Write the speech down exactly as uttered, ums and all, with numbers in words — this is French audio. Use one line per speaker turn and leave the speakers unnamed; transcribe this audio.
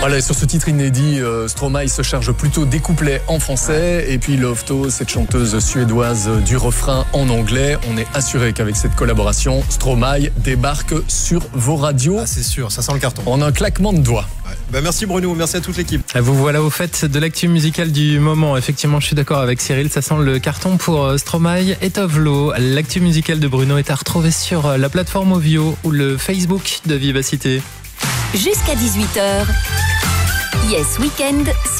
Voilà, sur ce titre inédit, euh, Stromae se charge plutôt des couplets en français et puis Lofto, cette chanteuse suédoise, du refrain en anglais. On est assuré qu'avec cette collaboration, Stromae débarque sur vos radios.
Ah, c'est sûr, ça sent le carton.
En un claquement de doigts.
Ouais. Bah, merci Bruno, merci à toute l'équipe.
Vous voilà au fait de l'actu musicale du moment. Effectivement, je suis d'accord avec Cyril, ça sent le carton pour Stromae et Tovlo. L'actu musicale de Bruno est à retrouver sur la plateforme Ovio ou le Facebook de Vivacité.
Jusqu'à dix-huit heures, Yes Weekend sur